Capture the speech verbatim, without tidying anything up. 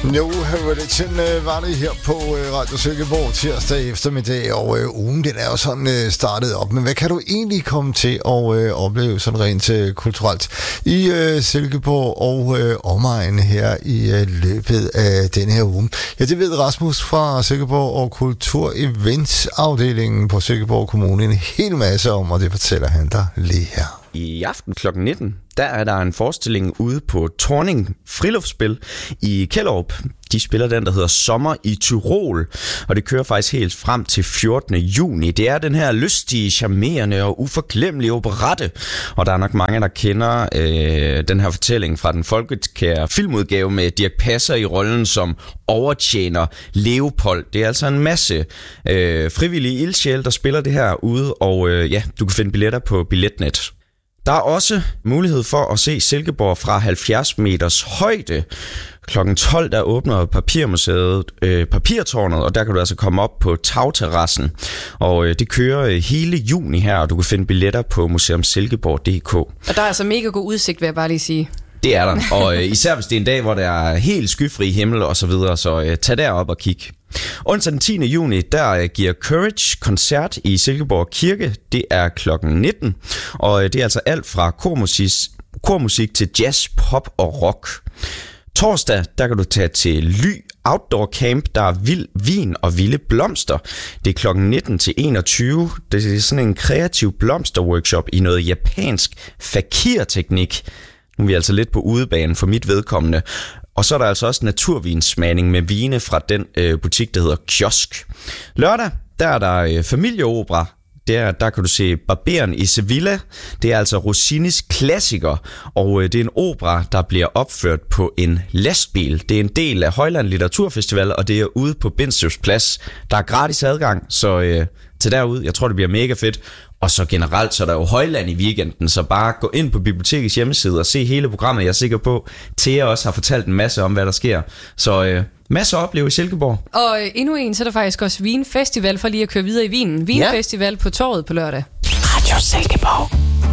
No Religion var det her på Radio Silkeborg tirsdag eftermiddag, og øh, ugen den er jo sådan øh, startet op. Men hvad kan du egentlig komme til at øh, opleve sådan rent øh, kulturelt i øh, Silkeborg og øh, omegn her i øh, løbet af denne her uge? Ja, det ved Rasmus fra Silkeborg og Kultur-Events-afdelingen på Silkeborg Kommune en hel masse om, og det fortæller han dig lige her. I aften klokken nitten, der er der en forestilling ude på Torning Friluftsspil i Kjellerup. De spiller den, der hedder Sommer i Tyrol, og det kører faktisk helt frem til fjortende juni. Det er den her lystige, charmerende og uforglemmelige operette, og der er nok mange, der kender øh, den her fortælling fra den folkekære filmudgave med Dirch Passer i rollen som overtjener Leopold. Det er altså en masse øh, frivillige ildsjæle, der spiller det her ude, og øh, ja, du kan finde billetter på Billetnet. Der er også mulighed for at se Silkeborg fra halvfjerds meters højde. klokken tolv der åbner Papirmuseet øh, Papirtårnet, og der kan du altså komme op på tagterrassen. Og øh, det kører hele juni her, og du kan finde billetter på museum silkeborg punktum d k. Og der er altså mega god udsigt, vil jeg bare lige sige. Det er der, og øh, især hvis det er en dag, hvor der er helt skyfri himmel og så videre, så øh, tag derop og kig. Onsdag den tiende juni, der øh, giver Courage koncert i Silkeborg Kirke. Det er klokken nitten, og øh, det er altså alt fra kormusik, kormusik til jazz, pop og rock. Torsdag, der kan du tage til Ly Outdoor Camp, der er vild vin og vilde blomster. Det er klokken nitten til enogtyve. Det er sådan en kreativ blomsterworkshop i noget japansk fakir-teknik. Nu er vi altså lidt på udebanen for mit vedkommende. Og så er der altså også naturvinsmagning med vine fra den øh, butik, der hedder Kiosk. Lørdag, der er der øh, familieopera. Der, der kan du se Barberen i Sevilla. Det er altså Rossinis klassiker, og øh, det er en opera, der bliver opført på en lastbil. Det er en del af Højland Litteraturfestival, og det er ude på Bindstøvs Plads. Der er gratis adgang, så øh, til derude, jeg tror det bliver mega fedt. Og så generelt, så er der jo Højland i weekenden, så bare gå ind på bibliotekets hjemmeside og se hele programmet. Jeg er sikker på, Thea også har fortalt en masse om, hvad der sker. Så øh, masser at opleve i Silkeborg. Og øh, endnu en, så er der faktisk også Vinfestival, for lige at køre videre i Vinen. Vinfestival ja. På Torvet på lørdag. Radio Silkeborg.